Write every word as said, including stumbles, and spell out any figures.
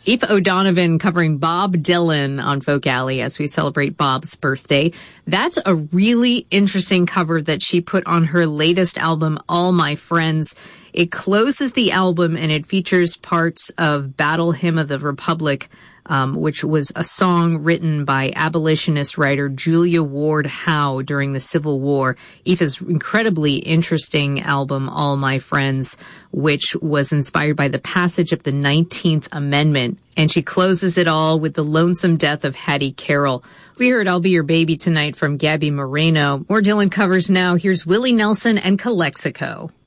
Aoife O'Donovan covering Bob Dylan on Folk Alley as we celebrate Bob's birthday. That's a really interesting cover that she put on her latest album, All My Friends. It closes the album and it features parts of Battle Hymn of the Republic, um, which was a song written by abolitionist writer Julia Ward Howe during the Civil War. Aoife's incredibly interesting album, All My Friends, which was inspired by the passage of the nineteenth Amendment. And she closes it all with the lonesome death of Hattie Carroll. We heard I'll Be Your Baby tonight from Gabby Moreno. More Dylan covers now. Here's Willie Nelson and Calexico.